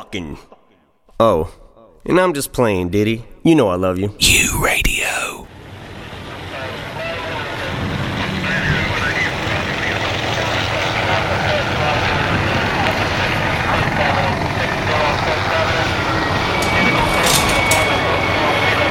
Oh, and I'm just playing, Diddy. You know I love you. You Radio.